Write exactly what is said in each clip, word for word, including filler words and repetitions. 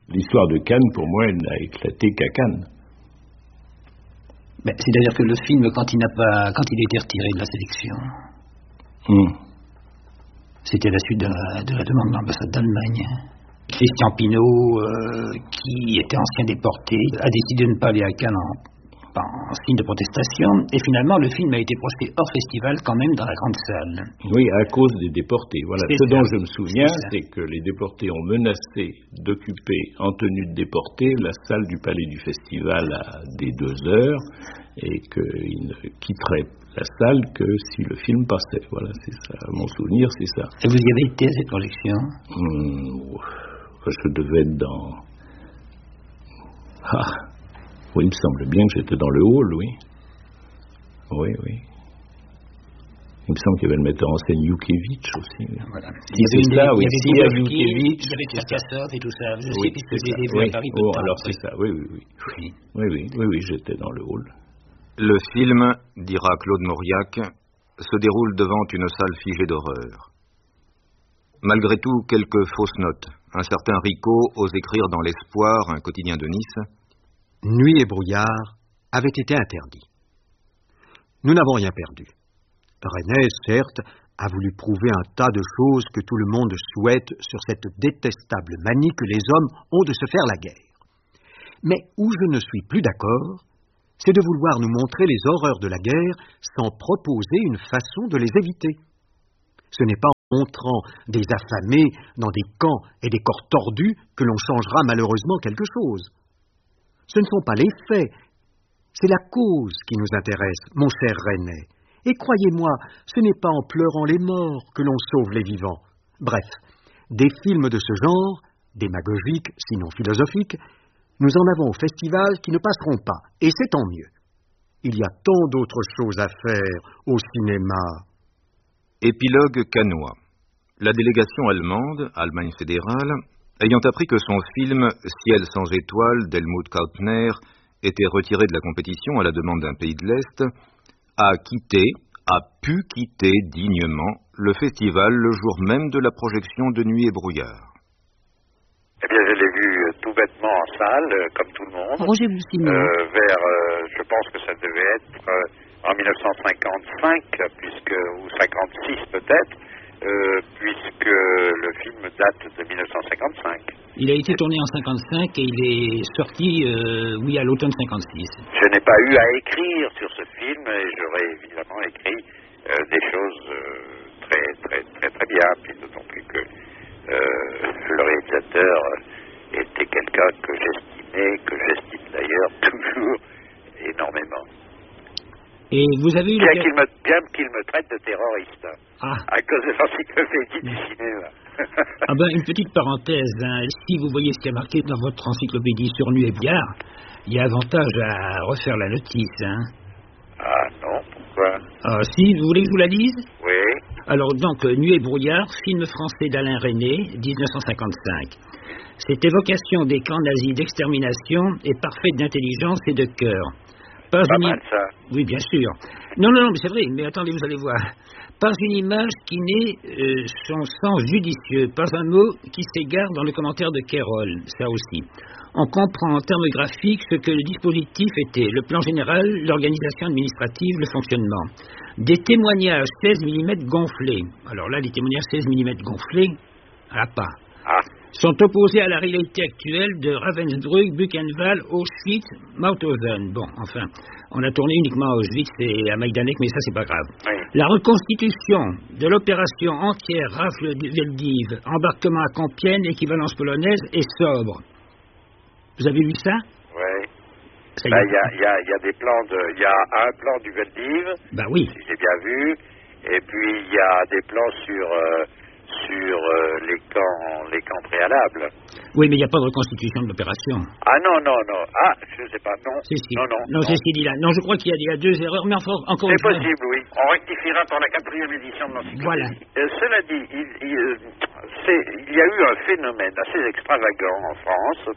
L'histoire de Cannes, pour moi, elle n'a éclaté qu'à Cannes. Ben, c'est-à-dire que le film, quand il n'a pas, quand il a été retiré de la sélection, mmh. c'était la suite de la, de la demande de l'ambassade d'Allemagne. Christian Pineau, euh, qui était ancien déporté, a décidé de ne pas aller à Cannes en, en signe de protestation. Et finalement, le film a été projeté hors festival quand même dans la grande salle. Oui, à cause des déportés. Voilà. C'est Ce ça. dont je me souviens, C'est, c'est que les déportés ont menacé d'occuper en tenue de déporté la salle du Palais du Festival à des deux heures et qu'ils ne quitteraient la salle que si le film passait. Voilà, c'est ça. Mon souvenir, c'est ça. Et vous y avez été à cette projection? Hum, je devais être dans... Ah, oui, il me semble bien que j'étais dans le hall, oui. Oui, oui. Il me semble qu'il y avait le metteur en scène Youkevitch aussi. Voilà. Si c'est ça, oui. Il y avait Youkevitch, il y avait Tcherkassov et tout ça. Je oui, sais puisque je les ai vus oui. à Paris peu oh, de temps. alors c'est ça, oui, oui, oui. Oui, oui, oui, oui, oui, j'étais dans le hall. Le film, dira Claude Mauriac, se déroule devant une salle figée d'horreur. Malgré tout, quelques fausses notes. Un certain Rico ose écrire dans l'Espoir, un quotidien de Nice, « Nuit et brouillard avaient été interdits. Nous n'avons rien perdu. René, certes, a voulu prouver un tas de choses que tout le monde souhaite sur cette détestable manie que les hommes ont de se faire la guerre. Mais où je ne suis plus d'accord, c'est de vouloir nous montrer les horreurs de la guerre sans proposer une façon de les éviter. Ce n'est pas en montrant des affamés dans des camps et des corps tordus que l'on changera malheureusement quelque chose. Ce ne sont pas les faits, c'est la cause qui nous intéresse, mon cher René. Et croyez-moi, ce n'est pas en pleurant les morts que l'on sauve les vivants. Bref, des films de ce genre, démagogiques, sinon philosophiques, nous en avons au festival qui ne passeront pas, et c'est tant mieux. Il y a tant d'autres choses à faire au cinéma. Épilogue cannois. La délégation allemande, Allemagne fédérale, ayant appris que son film « Ciel sans étoiles » d'Helmut Kautner était retiré de la compétition à la demande d'un pays de l'Est, a quitté, a pu quitter dignement le festival le jour même de la projection de Nuit et brouillard. Eh bien, je l'ai vu tout bêtement en salle, comme tout le monde. Roger Boussignon. Euh, vers, euh, je pense que ça devait être euh, en mille neuf cent cinquante-cinq, puisque, ou cinquante-six peut-être, euh, puisque le film date de mille neuf cent cinquante-cinq. Il a été tourné en cinquante-cinq et il est sorti, euh, oui, à l'automne cinquante-six. Je n'ai pas eu à écrire sur ce film, et j'aurais évidemment écrit euh, des choses euh, très, très, très, très bien, puis d'autant plus que euh, le réalisateur était quelqu'un que j'estimais, que j'estime d'ailleurs toujours énormément. Et vous avez eu bien le... qu'il me, bien qu'il me traite de terroriste, ah. à cause de l'encyclopédie du cinéma. Ah ben, une petite parenthèse, hein. Si vous voyez ce qui est marqué dans votre encyclopédie sur Nuit et brouillard, il y a avantage à refaire la notice. Hein. Ah non, pourquoi? Ah si, vous voulez que je vous la lise? Oui. Alors donc, Nuit et brouillard, film français d'Alain Resnais, dix-neuf cent cinquante-cinq. Cette évocation des camps nazis d'extermination est parfaite d'intelligence et de cœur. Pas, pas une... mal ça. Oui, bien sûr. Non, non, non, mais c'est vrai, mais attendez, vous allez voir. Pas une image qui n'ait euh, son sens judicieux, pas un mot qui s'égare dans le commentaire de Kérol, ça aussi. On comprend en termes graphiques ce que le dispositif était, le plan général, l'organisation administrative, le fonctionnement. Des témoignages seize millimètres gonflés. Alors là, les témoignages seize millimètres gonflés, à pas. Ah. Sont opposés à la réalité actuelle de Ravensbrück, Buchenwald, Auschwitz, Mauthausen. Bon, enfin, on a tourné uniquement à Auschwitz et à Majdanek, mais ça, c'est pas grave. Oui. La reconstitution de l'opération entière rafle de Veldiv, embarquement à Compiègne, équivalence polonaise, est sobre. Vous avez vu ça? Oui. Il ben, y, a, y, a, y a des plans de... Il y a un plan du Veldiv, ben oui. Si j'ai bien vu, et puis il y a des plans sur... Euh, sur euh, les camps les camps préalables. Oui, mais il n'y a pas de reconstitution de l'opération. Ah non, non, non. Ah, je ne sais pas, non. Si, si. Non, non. Non, non. C'est ce qu'il dit là. Non, je crois qu'il y a, il y a deux erreurs, mais enfin, encore une c'est fois... C'est possible, oui. On rectifiera pour la quatrième édition de l'encyclopédie. Voilà. Euh, cela dit, il, il, c'est, il y a eu un phénomène assez extravagant en France.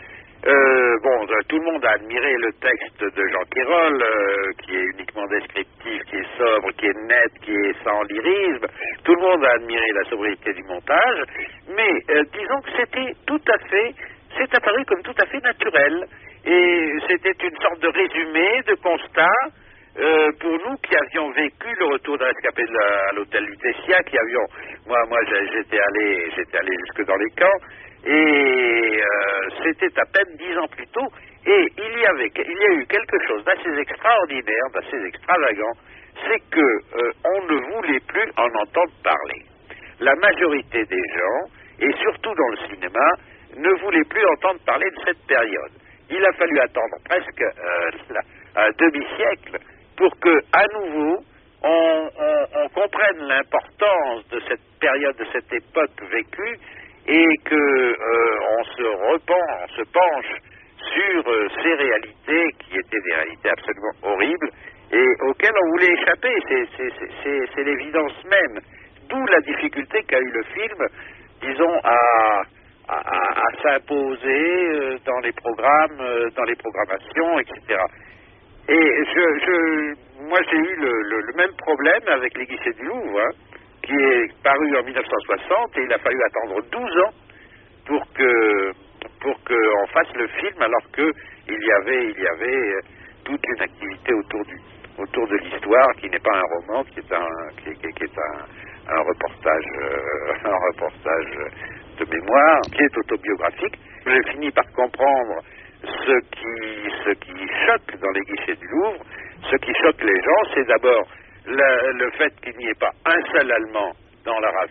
Euh, bon, tout le monde a admiré le texte de Jean Quérol, euh, qui est uniquement descriptif, qui est sobre, qui est net, qui est sans lyrisme. Tout le monde a admiré la sobriété du montage, mais euh, disons que c'était tout à fait c'est apparu comme tout à fait naturel. Et c'était une sorte de résumé, de constat, euh, pour nous qui avions vécu le retour de rescapé de la, à l'hôtel Lutetia, qui avions, moi, moi j'étais allé, j'étais allé jusque dans les camps, et euh, c'était à peine dix ans plus tôt, et il y avait, il y a eu quelque chose d'assez extraordinaire, d'assez extravagant, c'est que euh, on ne voulait plus en entendre parler. La majorité des gens, et surtout dans le cinéma, ne voulaient plus entendre parler de cette période. Il a fallu attendre presque euh, la, un demi-siècle pour que, à nouveau, on, on, on comprenne l'importance de cette période, de cette époque vécue, et que euh, on se repenche, on se penche sur euh, ces réalités qui étaient des réalités absolument horribles et auxquelles on voulait échapper. C'est, c'est, c'est, c'est, c'est l'évidence même. D'où la difficulté qu'a eu le film, disons, à, à, à, à s'imposer euh, dans les programmes, euh, dans les programmations, et cetera. Et je, je, moi, j'ai eu le, le, le même problème avec Les Guichets du Louvre, hein, qui est paru en mille neuf cent soixante, et il a fallu attendre douze ans pour que pour qu'on fasse le film, alors que il y avait il y avait toute une activité autour du autour de l'histoire, qui n'est pas un roman, qui est un qui, qui, qui est un, un reportage euh, un reportage de mémoire, qui est autobiographique. J'ai fini par comprendre ce qui ce qui choque dans Les Guichets du Louvre. Ce qui choque les gens, c'est d'abord le, le fait qu'il n'y ait pas un seul Allemand dans la race